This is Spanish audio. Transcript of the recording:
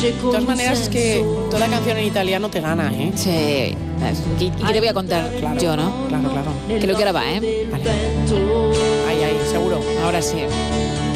De todas maneras, es que toda canción en italiano te gana, ¿eh? Sí. ¿Y qué te voy a contar? Claro, Yo, ¿no? Claro. Creo que ahora va, ¿eh? Vale. Ahí, seguro. Ahora sí.